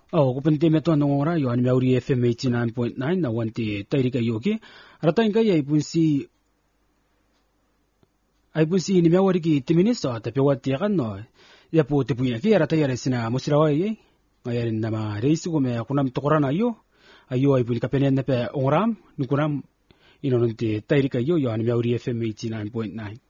Kupente meto nongora yo an Mauri FM 89.9 na wanti tairi ka yoki. Ratain ka ay punsi ni Mauri ki timinis tapi wati kan no. Ya po te punya ki ratai ya sina musirawa ye. Ngayarin nama reisu ko me kunam tokoran ayo ay pun kapenen na pe ongram nukunam ino nunti tairi ka yo an Mauri FM 89.9.